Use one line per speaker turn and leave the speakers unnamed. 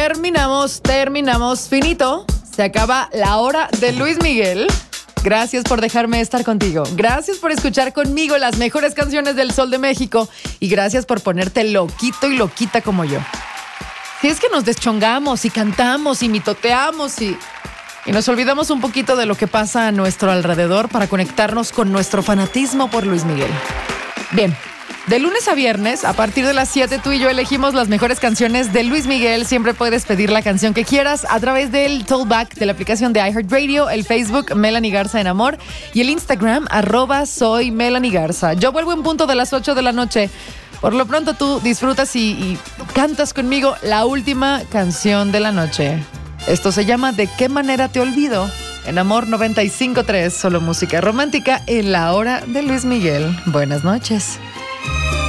terminamos. Finito. Se acaba la hora de Luis Miguel. Gracias por dejarme estar contigo. Gracias por escuchar conmigo las mejores canciones del Sol de México. Y gracias por ponerte loquito y loquita como yo. Si es que nos deschongamos y cantamos y mitoteamos y nos olvidamos un poquito de lo que pasa a nuestro alrededor para conectarnos con nuestro fanatismo por Luis Miguel. Bien. De lunes a viernes, a partir de las 7, tú y yo elegimos las mejores canciones de Luis Miguel. Siempre puedes pedir la canción que quieras a través del Tollback de la aplicación de iHeartRadio, el Facebook Melanie Garza en Amor y el Instagram @soy Melanie Garza. Yo vuelvo en punto de las 8 de la noche. Por lo pronto tú disfrutas y cantas conmigo la última canción de la noche. Esto se llama ¿De qué manera te olvido? En Amor 95.3, solo música romántica en la hora de Luis Miguel. Buenas noches.